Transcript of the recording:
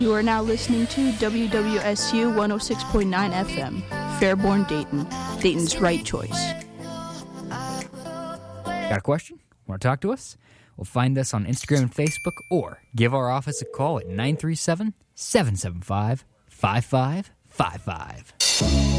You are now listening to WWSU 106.9 FM, Fairborn, Dayton. Dayton's right choice. Got a question? Want to talk to us? Well, find us on Instagram and Facebook or give our office a call at 937-775-5555.